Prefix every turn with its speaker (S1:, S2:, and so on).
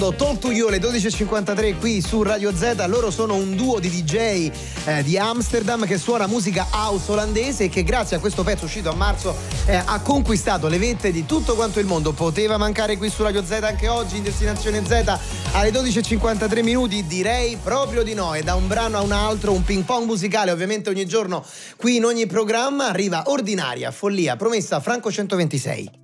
S1: Talk to You alle 12.53 qui su Radio Z. Loro sono un duo di DJ di Amsterdam che suona musica house olandese e che grazie a questo pezzo uscito a marzo ha conquistato le vette di tutto quanto il mondo. Poteva mancare qui su Radio Z anche oggi in Destinazione Z alle 12.53 minuti? Direi proprio di no. E da un brano a un altro, un ping pong musicale ovviamente ogni giorno qui in ogni programma, arriva Ordinaria, Follia, promessa Franco 126.